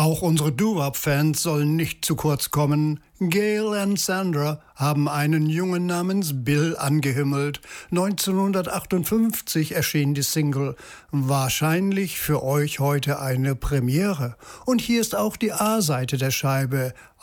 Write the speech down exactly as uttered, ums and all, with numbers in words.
Auch unsere Doo-Wop-Fans sollen nicht zu kurz kommen. Gail und Sandra haben einen Jungen namens Bill angehimmelt. neunzehnhundertachtundfünfzig erschien die Single. Wahrscheinlich für euch heute eine Premiere. Und hier ist auch die A-Seite der Scheibe.